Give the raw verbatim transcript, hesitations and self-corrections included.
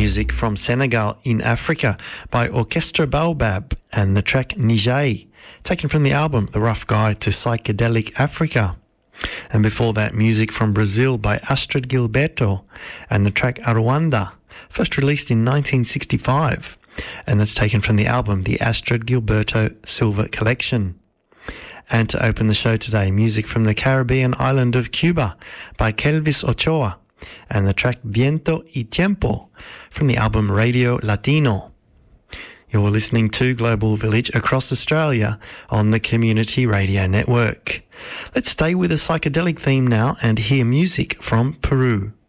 music from Senegal in Africa by Orchestra Baobab and the track Nijay, taken from the album The Rough Guide to Psychedelic Africa. And before that, music from Brazil by Astrid Gilberto and the track Aruanda, first released in nineteen sixty-five, and that's taken from the album The Astrid Gilberto Silver Collection. And to open the show today, music from the Caribbean island of Cuba by Kelvis Ochoa and the track Viento y Tiempo from the album Radio Latino. You're listening to Global Village across Australia on the Community Radio Network. Let's stay with a psychedelic theme now and hear music from Peru.